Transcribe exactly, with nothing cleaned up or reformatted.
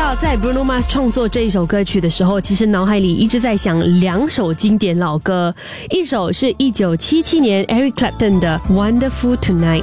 道在 Bruno Mars 创作这一首歌曲的时候，其实脑海里一直在想两首经典老歌，一首是一九七七年 Eric Clapton 的 Wonderful Tonight，